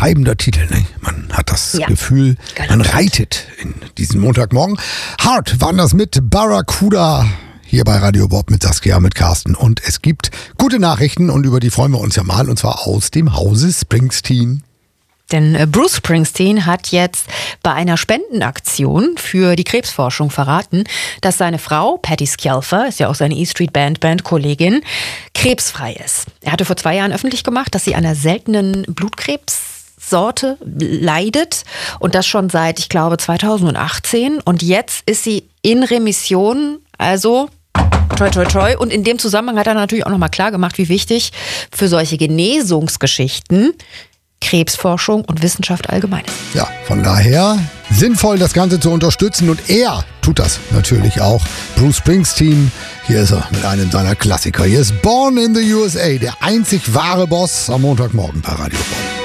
treibender Titel. Ne? Man hat das Gefühl, man reitet in diesen Montagmorgen. Hart waren das mit Barracuda hier bei Radio Bob mit Saskia, mit Carsten. Und es gibt gute Nachrichten und über die freuen wir uns ja mal. Und zwar aus dem Hause Springsteen. Denn Bruce Springsteen hat jetzt bei einer Spendenaktion für die Krebsforschung verraten, dass seine Frau, Patti Scialfa, ist ja auch seine E-Street Band-Kollegin, krebsfrei ist. Er hatte vor 2 Jahren öffentlich gemacht, dass sie an einer seltenen Blutkrebssorte leidet und das schon seit, ich glaube, 2018. Und jetzt ist sie in Remission, also toi, toi, toi. Und in dem Zusammenhang hat er natürlich auch nochmal klar gemacht, wie wichtig für solche Genesungsgeschichten Krebsforschung und Wissenschaft allgemein ist. Ja, von daher sinnvoll, das Ganze zu unterstützen. Und er tut das natürlich auch. Bruce Springsteen, hier ist er mit einem seiner Klassiker. Hier ist Born in the USA, der einzig wahre Boss am Montagmorgen bei Radio Bob.